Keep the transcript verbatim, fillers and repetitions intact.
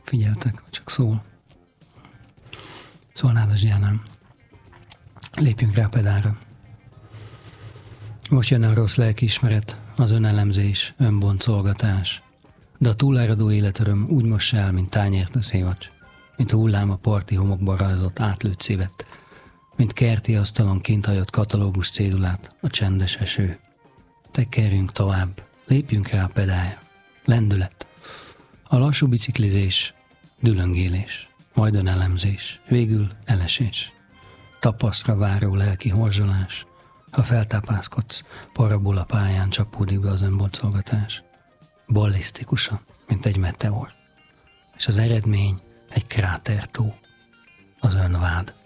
figyeltek, csak szól. Szóval Nádas Diánám, lépjünk rá a pedálra. Most jön a rossz lelkiismeret, az önelemzés, önboncolgatás. De a túláradó életöröm úgy mossa el, mint tányért a szévacs, mint a hullám a parti homokba rajzolt átlőtt szívet, mint kerti asztalon kint hagyott katalógus cédulát a csendes eső. Tekerjünk tovább, lépjünk rá a pedálra. Lendület. A lassú biciklizés, dülöngélés, majd önelemzés, végül elesés. Tapasztra váró lelki horzsolás, ha feltápászkodsz, parabola pályán csapódik be az önboncolgatás. Ballisztikusan, mint egy meteor. És az eredmény egy krátertó, az önvád.